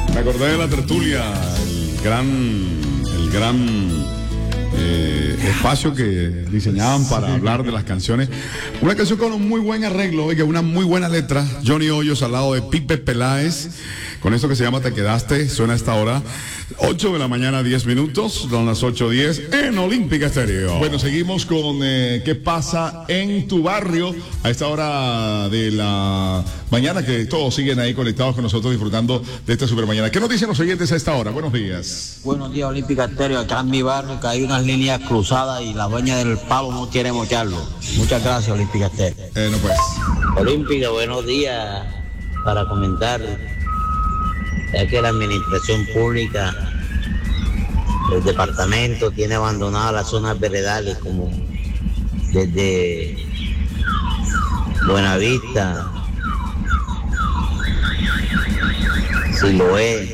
Me acordé de la tertulia, el gran espacio que diseñaban para hablar de las canciones. Una canción con un muy buen arreglo, oiga, una muy buena letra. Johnny Hoyos al lado de Pipe Peláez, con esto que se llama Te Quedaste, suena a esta hora. 8 de la mañana, 10 minutos, son las 8:10 en Olímpica Estéreo. Bueno, seguimos con ¿qué pasa en tu barrio? A esta hora de la mañana, que todos siguen ahí conectados con nosotros disfrutando de esta super mañana. ¿Qué nos dicen los oyentes a esta hora? Buenos días. Buenos días, Olímpica Estéreo. Acá en mi barrio que hay unas líneas cruzadas y la dueña del pavo no quiere mocharlo. Muchas gracias, Olímpica Estéreo. No pues. Olímpica, buenos días. Para comentar, ya que la administración pública del departamento tiene abandonadas las zonas veredales como desde Buenavista, Siloé,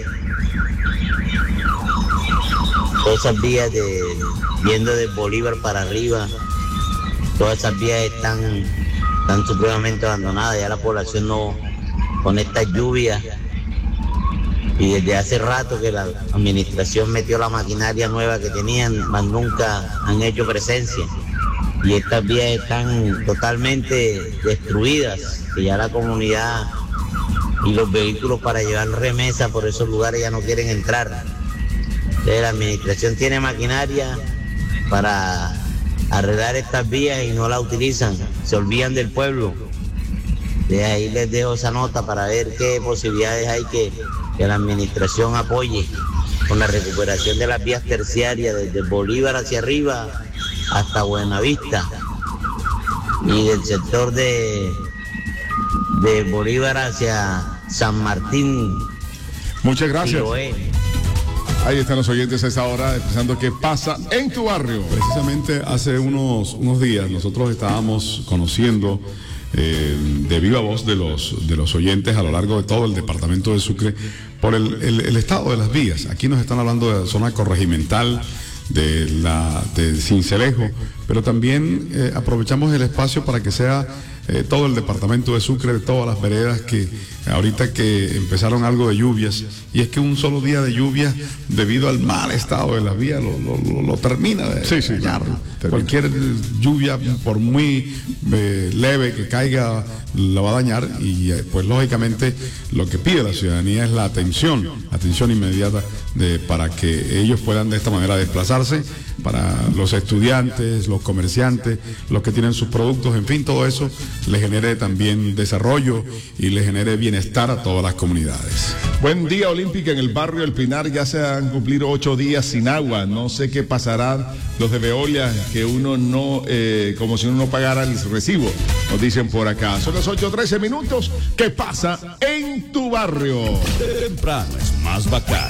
todas esas vías viendo de Bolívar para arriba, todas esas vías están supremamente abandonadas. Ya la población no, con estas lluvias, y desde hace rato que la administración metió la maquinaria nueva que tenían, más nunca han hecho presencia. Y estas vías están totalmente destruidas, que ya la comunidad y los vehículos para llevar remesa por esos lugares ya no quieren entrar. Entonces, la administración tiene maquinaria para arreglar estas vías y no la utilizan, se olvidan del pueblo. De ahí les dejo esa nota para ver qué posibilidades hay que la administración apoye con la recuperación de las vías terciarias desde Bolívar hacia arriba hasta Buenavista, y del sector de Bolívar hacia San Martín. Muchas gracias. Siloé. Ahí están los oyentes a esta hora expresando qué pasa en tu barrio. Precisamente hace unos días nosotros estábamos conociendo de viva voz de los oyentes a lo largo de todo el departamento de Sucre por el estado de las vías. Aquí nos están hablando de la zona corregimental, de Sincelejo, pero también aprovechamos el espacio para que sea todo el departamento de Sucre, de todas las veredas, que ahorita que empezaron algo de lluvias, y es que un solo día de lluvia, debido al mal estado de las vías, lo termina de dañar. Cualquier lluvia, por muy leve que caiga, la va a dañar, y pues lógicamente lo que pide la ciudadanía es la atención inmediata para que ellos puedan de esta manera desplazarse, para los estudiantes, los comerciantes, los que tienen sus productos, en fin, todo eso les genere también desarrollo y les genere bienestar a todas las comunidades. Buen día, Olímpica. En el barrio El Pinar ya se han cumplido 8 días sin agua. No sé qué pasará los de Veolia, que uno no, como si uno no pagara el recibo, nos dicen por acá. Son las 8:13 minutos. ¿Qué pasa en tu barrio? Temprano es más bacán.